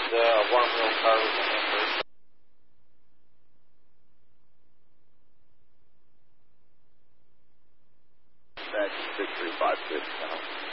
Warm wheel car was in there first. Dispatch 6356 now.